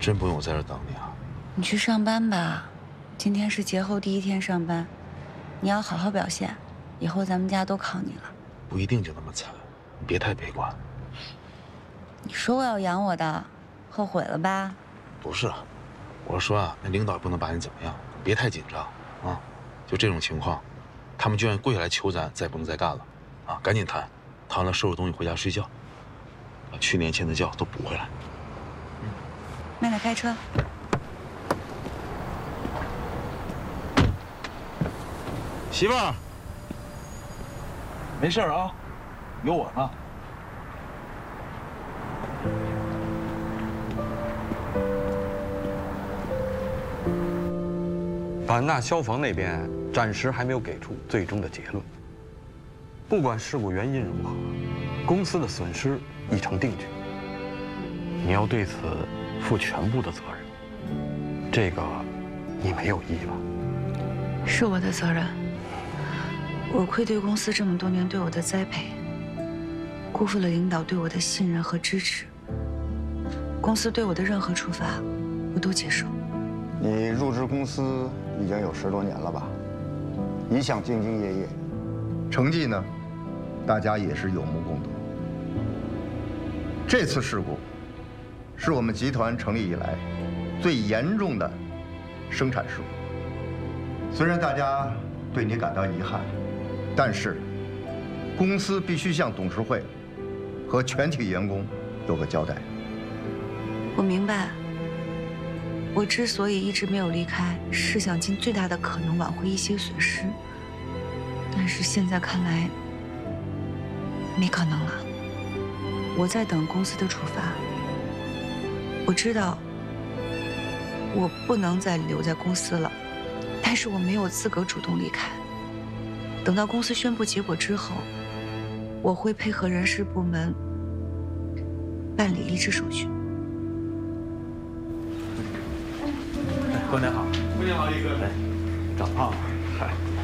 真不用我在这等你啊？ 你去上班吧，今天是节后第1天上班，你要好好表现，以后咱们家都靠你了。 不一定就那么惨，你别太悲观。 你说过要养我的，后悔了吧？ 不是，我是说啊，那领导也不能把你怎么样，别太紧张啊。就这种情况，他们就愿意跪下来求咱，再也不能再干了，啊，赶紧谈，谈完了收拾东西回家睡觉，把去年欠的觉都补回来。 慢点开车。 媳妇儿，没事啊，有我呢。 版纳消防那边暂时还没有给出最终的结论。不管事故原因如何，公司的损失已成定局。你要对此负全部的责任，这个你没有异吧？ 是我的责任。我愧对公司这么多年对我的栽培，辜负了领导对我的信任和支持。公司对我的任何处罚，我都接受。 你入职公司已经有10多年了吧？一向兢兢业业，成绩呢，大家也是有目共睹。这次事故，是我们集团成立以来最严重的生产事故。虽然大家对你感到遗憾，但是公司必须向董事会和全体员工有个交代。 我明白。我之所以一直没有离开，是想尽最大的可能挽回一些损失，但是现在看来，没可能了。我在等公司的处罚。我知道，我不能再留在公司了，但是我没有资格主动离开。等到公司宣布结果之后，我会配合人事部门办理离职手续。 过年好， 过年好，一哥。 长胖了，嗨。